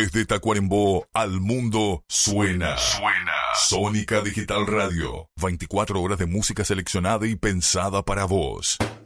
Desde Tacuarembó al mundo suena. Sónica Digital Radio. 24 horas de música seleccionada y pensada para vos.